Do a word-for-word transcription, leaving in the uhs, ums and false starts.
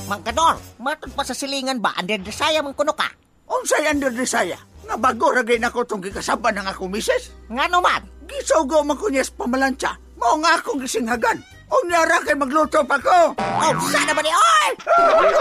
Mangkanor, matod pa sa silingan ba, under the saya man kuno ka? Unsay under the saya? Nga bago ragay na ko itong gikasaban ng ako, misis. Nga naman? Gisawgaw man ko niyas pamalansya. Mao nga akong gisinghagan. O niyara kay magluto pa ko. Oh, sana ba ni, oy!